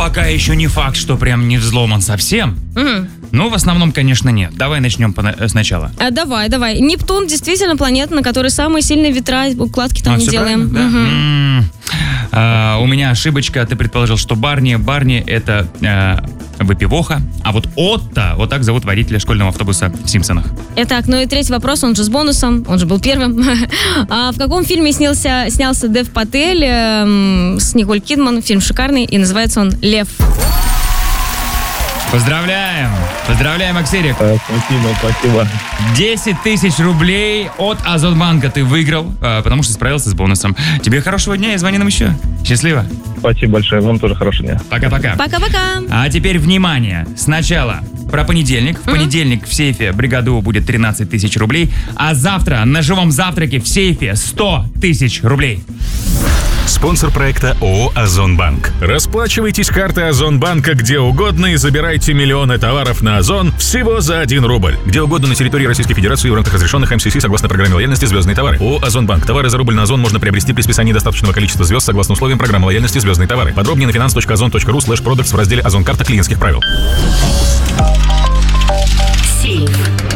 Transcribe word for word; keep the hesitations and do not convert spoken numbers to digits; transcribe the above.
пока еще не факт, что прям не взломан совсем. Угу. Но в основном, конечно, нет. Давай начнем по- сначала. А, давай, давай. Нептун действительно планета, на которой самые сильные ветра, укладки там а, не делаем. Да? Угу. М-м- а, у меня ошибочка. Ты предположил, что Барни. Барни — это а, выпивоха. А вот Отто, вот так зовут водителя школьного автобуса в «Симпсонах». Итак, ну и третий вопрос, он же с бонусом, он же был первым. А в каком фильме снялся, снялся Дев Патель э, с Николь Кидман? Фильм шикарный, и называется он «Лев». Поздравляем! Поздравляем, Аксерик! А, спасибо, спасибо. десять тысяч рублей от Озонбанка ты выиграл, потому что справился с бонусом. Тебе хорошего дня и звони нам еще. Счастливо! Спасибо большое, вам тоже хорошего дня. Пока-пока. Пока-пока. А теперь внимание. Сначала про понедельник. В понедельник в сейфе бригады У будет тринадцать тысяч рублей, а завтра на живом завтраке в сейфе сто тысяч рублей. Спонсор проекта ООО «Озонбанк». Расплачивайтесь картой Озонбанка где угодно и забирайте миллионы товаров на Озон всего за один рубль. Где угодно на территории Российской Федерации в рамках разрешенных эм си си согласно программе лояльности «Звездные товары». ООО «Озонбанк». Товары за рубль на Озон можно приобрести при списании достаточного количества звезд согласно условиям программы лояльности «Звездные товары». Подробнее на finance точка озон точка ру слэш продактс в разделе «Озон карта клиентских правил». Сейф.